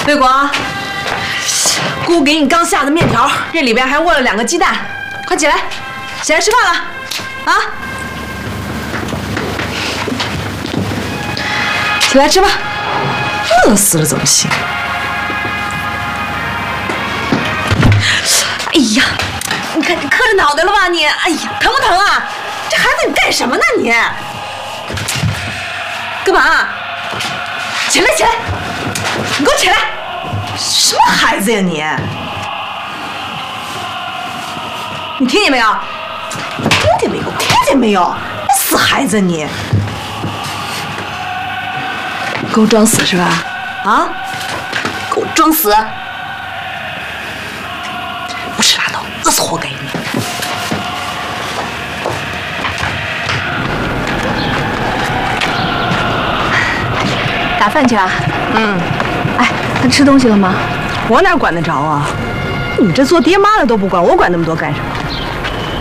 魏广，姑给你刚下的面条，这里边还握了2个鸡蛋，快起来，起来吃饭了，啊！起来吃吧，饿死了怎么行？哎呀，你看你磕着脑袋了吧你？哎呀，疼不疼啊？这孩子你干什么呢你？干嘛？起来起来，你给我起来！什么孩子呀你？你听见没有？听见没有？听见没有？死孩子你！给我装死是吧？啊！给我装死！不吃拉倒，饿死活该你！ 打饭去啊？ 嗯。 哎，他吃东西了吗？ 我哪管得着啊？你这做爹妈的都不管，我管那么多干什么？